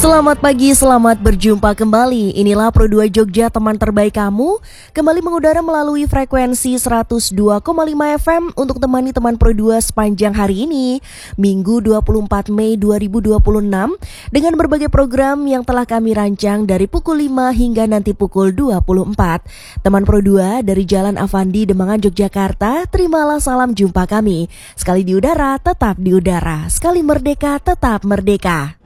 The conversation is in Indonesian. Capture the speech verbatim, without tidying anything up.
Selamat pagi, selamat berjumpa kembali. Inilah Pro dua Jogja, teman terbaik kamu, kembali mengudara melalui frekuensi seratus dua koma lima F M untuk temani teman Pro dua sepanjang hari ini, Minggu dua puluh empat Mei dua ribu dua puluh enam, dengan berbagai program yang telah kami rancang dari pukul lima hingga nanti pukul dua puluh empat. Teman Pro dua dari Jalan Avandi, Demangan, Yogyakarta, terimalah salam jumpa kami. Sekali di udara, tetap di udara. Sekali merdeka, tetap merdeka.